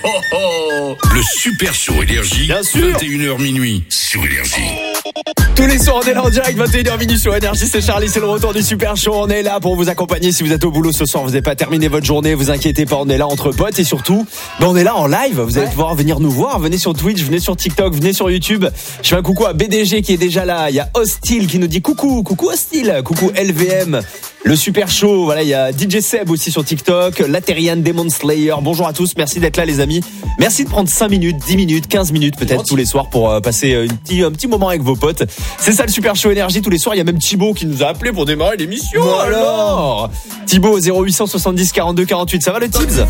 Oh oh, le Super Show Énergie. Bien sûr. 21h minuit sur Énergie. Tous les soirs, on est là en direct, 21h minuit sur Énergie. C'est Charlie, c'est le retour du Super Show. On est là pour vous accompagner. Si vous êtes au boulot ce soir, vous n'avez pas terminé votre journée, vous inquiétez pas, on est là entre potes. Et surtout, on est là en live. Vous allez pouvoir venir nous voir. Venez sur Twitch, venez sur TikTok, venez sur YouTube. Je fais un coucou à BDG qui est déjà là. Il y a Hostile qui nous dit coucou Hostile, coucou LVM. Le Super Show, voilà, il y a DJ Seb aussi sur TikTok, Laterian Demon Slayer. Bonjour à tous, merci d'être là les amis. Merci de prendre 5 minutes, 10 minutes, 15 minutes peut-être tous les soirs pour passer un petit moment avec vos potes. C'est ça le Super Show Énergie tous les soirs. Il y a même Thibaut qui nous a appelé pour démarrer l'émission. Bon alors Thibaut 0870 42 48, ça va le Tibbs?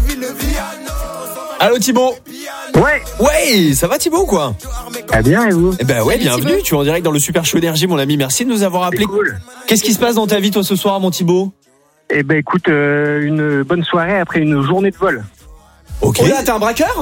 Allô Thibaut? Ouais, ça va Thibaut quoi? Ah bien et vous? Eh ben ouais, bienvenue, tu es en direct dans le Super Show Énergie mon ami, merci de nous avoir appelé. Cool. Qu'est-ce qui se passe dans ta vie toi ce soir mon Thibaut? Eh ben écoute, une bonne soirée après une journée de vol. Ok. Oh là, t'es un braqueur?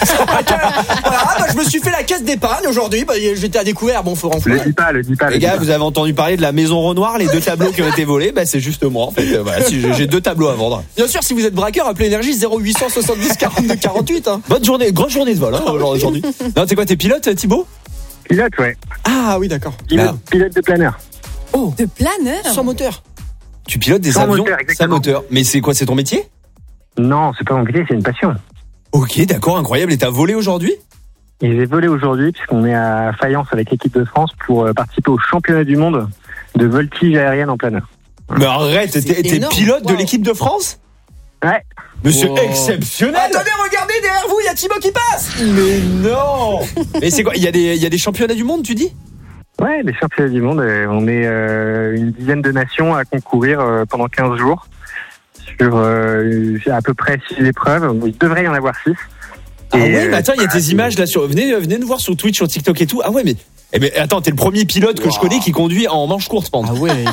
Voilà, bah, je me suis fait la caisse d'épargne aujourd'hui. Bah, j'étais à découvert. Bon, faut renflouer. Le dis pas. Les gars, vous avez entendu parler de la maison Renoir, les 2 tableaux qui ont été volés? Bah, c'est juste moi, en fait. Voilà, si j'ai 2 tableaux à vendre. Bien sûr, si vous êtes braqueur, appelez Énergie 0870 42 48. Hein. Bonne journée, grosse journée de vol, aujourd'hui. Non, t'es quoi, t'es pilote, Thibaut? Pilote, ouais. Ah oui, d'accord. Pilote de planeur. Oh, De planeur? sans moteur. Tu pilotes des Sans avions moteur, sans exactement. moteur. Mais c'est quoi, c'est ton métier? Non, c'est pas mon métier, c'est une passion. Ok, d'accord, incroyable. Et t'as volé aujourd'hui? Et j'ai volé aujourd'hui puisqu'on est à Fayence avec l'équipe de France pour participer au championnat du monde de voltige aérienne en planeur. Mais arrête, t'es énorme. pilote de Wow. l'équipe de France? Ouais. Mais c'est Wow. exceptionnel! Attendez, regardez derrière vous, il y a Thibaut qui passe. Mais non! Mais c'est quoi? Il y a des championnats du monde, tu dis? Ouais, les championnats du monde, on est une dizaine de nations à concourir pendant 15 jours sur à peu près 6 épreuves. Il devrait y en avoir 6. Ah ouais, mais attends, il y a tes images là sur. Venez nous voir sur Twitch, sur TikTok et tout. Ah ouais, mais. Eh ben attends, t'es le premier pilote que je connais qui conduit en manche courte, pente. Ah ouais.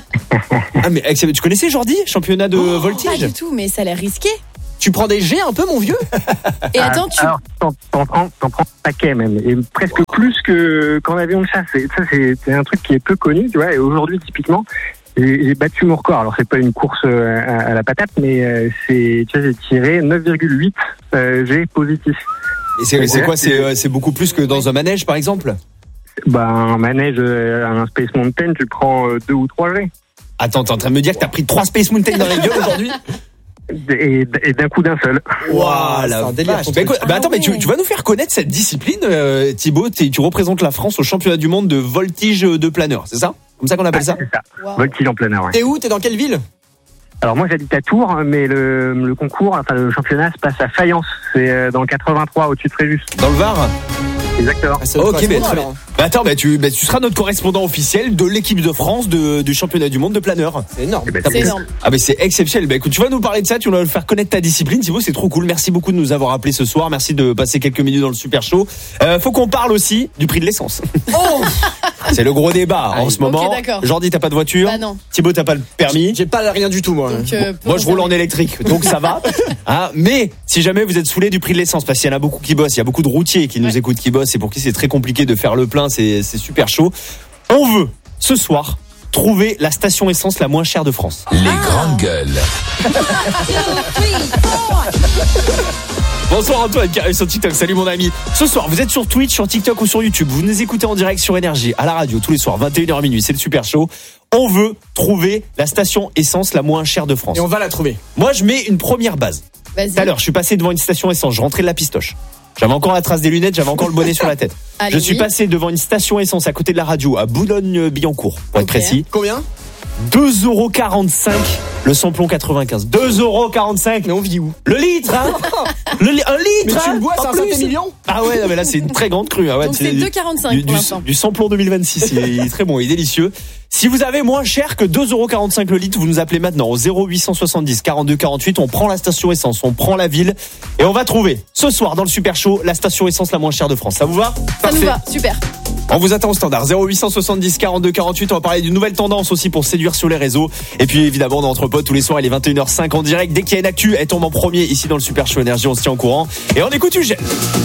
Ah mais tu connaissais Jordi, championnat de Pas voltige? du tout, mais ça a l'air risqué. Tu prends des jets un peu, mon vieux? Et attends, Alors, t'en prends un paquet même, et presque plus qu'en avion de chasse. Et ça, c'est un truc qui est peu connu, tu vois. Et aujourd'hui, typiquement, j'ai battu mon record. Alors, c'est pas une course à la patate, mais tu vois, j'ai tiré 9,8 G positif. Et c'est quoi? C'est beaucoup plus que dans un manège, par exemple? Bah, un manège, un Space Mountain, tu prends 2 ou 3 G. Attends, t'es en train de me dire que t'as pris 3 Space Mountain dans la gueule aujourd'hui? Et d'un coup d'un seul. Waouh, c'est un délire, ton Bah, écoute, truc. bah, attends, Ah mais tu ouais. vas nous faire connaître cette discipline, Thibaut. Tu représentes la France au championnat du monde de voltige de planeur, c'est ça? Comme ça qu'on appelle ça? C'est ça. Wow. Voltige en planeur, ouais. T'es où? T'es dans quelle ville? Alors moi j'habite à Tours, mais le concours, enfin le championnat se passe à Fayence. C'est dans le 83 au-dessus de Fréjus. Dans le Var? Exactement. Ah, ça doit Ok, correspondre, mais très alors. bien. Bah, attends, tu seras notre correspondant officiel de l'équipe de France du championnat du monde de planeur. C'est énorme. Eh ben, C'est énorme. Ah mais c'est exceptionnel. Bah écoute, tu vas nous parler de ça, tu vas nous faire connaître ta discipline, Thibaut, c'est trop cool. Merci beaucoup de nous avoir appelés ce soir. Merci de passer quelques minutes dans le Super Show. Faut qu'on parle aussi du prix de l'essence. Oh, C'est le gros débat en ce moment. d'accord. Jordi, t'as pas de voiture? Bah non. Thibaut, t'as pas le permis? j'ai pas rien du tout, moi. Donc, Moi, je roule en électrique, donc ça va. Hein, mais si jamais vous êtes saoulé du prix de l'essence, parce qu'il y en a beaucoup qui bossent, il y a beaucoup de routiers qui nous écoutent, qui bossent, et pour qui c'est très compliqué de faire le plein, c'est super chaud. On veut ce soir trouver la station essence la moins chère de France. Les grandes gueules. Bonsoir Antoine qui arrive sur TikTok, salut mon ami. Ce soir, vous êtes sur Twitch, sur TikTok ou sur YouTube. Vous nous écoutez en direct sur Énergie, à la radio, tous les soirs, 21h minuit, c'est le Super Show. On veut trouver la station essence la moins chère de France. Et on va la trouver. Moi, je mets une première base. Vas-y. Tout à l'heure, je suis passé devant une station essence, je rentrais de la pistoche. J'avais encore la trace des lunettes, j'avais encore le bonnet sur la tête. Allez, Je suis oui. passé devant une station essence à côté de la radio, à Boulogne-Billancourt, pour être Ok. précis. Combien? 2,45€ le samplon 95. 2,45€. Mais on vit où? Le litre, hein? Un litre, Mais tu hein, le bois, en c'est un plus. Saint-Émilion? Ah ouais, non, mais là, c'est une très grande crue. Ah ouais, Donc c'est 2,45 pour l'instant. du samplon 2026. Il est très bon, il est délicieux. Si vous avez moins cher que 2,45€ le litre, vous nous appelez maintenant au 0870 42 48. On prend la station essence, on prend la ville et on va trouver ce soir dans le Super Show la station essence la moins chère de France. Ça vous va? Ça nous va, super. On vous attend au standard 0870 42 48. On va parler d'une nouvelle tendance aussi pour séduire sur les réseaux. Et puis évidemment, dans Entre Potes tous les soirs, il est 21h05 en direct. Dès qu'il y a une actu, elle tombe en premier ici dans le Super Show Énergie. On se tient au courant et on écoute Eugène.